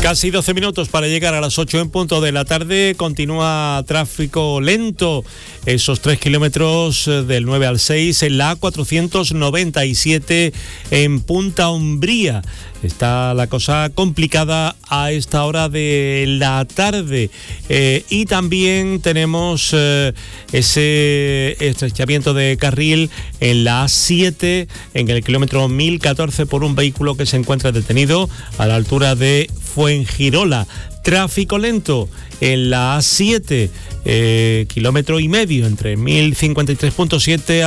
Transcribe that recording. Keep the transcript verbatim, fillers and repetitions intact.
Casi doce minutos para llegar a las ocho en punto de la tarde. Continúa tráfico lento, esos tres kilómetros del nueve al seis en la A cuatrocientos noventa y siete en Punta Umbría. Está la cosa complicada a esta hora de la tarde. Eh, y también tenemos eh, ese estrechamiento de carril en la A siete, en el kilómetro mil catorce, por un vehículo que se encuentra detenido a la altura de Fuengirola. Tráfico lento en la A siete, eh, kilómetro y medio entre mil cincuenta y tres punto siete